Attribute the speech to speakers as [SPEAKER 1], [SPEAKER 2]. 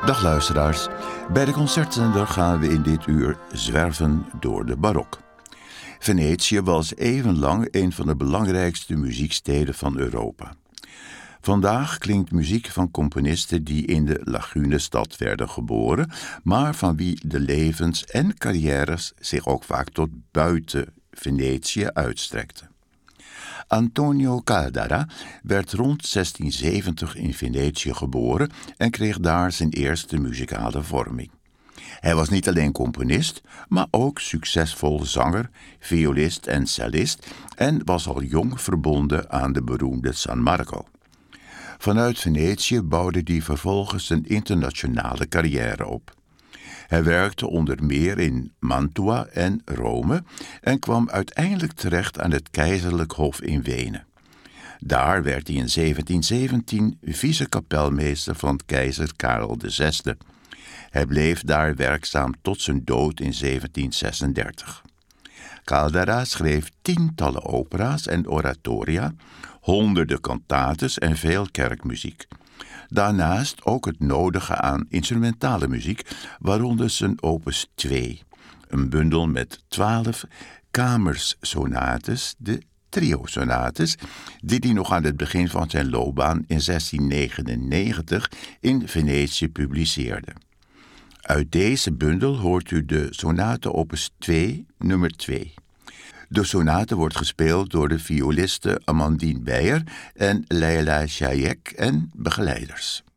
[SPEAKER 1] Dag luisteraars, bij de Concertzender gaan we in dit uur zwerven door de barok. Venetië was eeuwenlang een van de belangrijkste muzieksteden van Europa. Vandaag klinkt muziek van componisten die in de Lagunestad werden geboren, maar van wie de levens en carrières zich ook vaak tot buiten Venetië uitstrekten. Antonio Caldara werd rond 1670 in Venetië geboren en kreeg daar zijn eerste muzikale vorming. Hij was niet alleen componist, maar ook succesvol zanger, violist en cellist en was al jong verbonden aan de beroemde San Marco. Vanuit Venetië bouwde hij vervolgens een internationale carrière op. Hij werkte onder meer in Mantua en Rome en kwam uiteindelijk terecht aan het keizerlijk hof in Wenen. Daar werd hij in 1717 vice-kapelmeester van keizer Karel VI. Hij bleef daar werkzaam tot zijn dood in 1736. Caldara schreef tientallen opera's en oratoria, honderden cantates en veel kerkmuziek. Daarnaast ook het nodige aan instrumentale muziek, waaronder zijn opus 2, een bundel met 12 kamerssonates, de trio-sonates, die hij nog aan het begin van zijn loopbaan in 1699 in Venetië publiceerde. Uit deze bundel hoort u de sonate opus 2, nummer 2. De sonate wordt gespeeld door de violisten Amandine Beyer en Leila Chayek en begeleiders.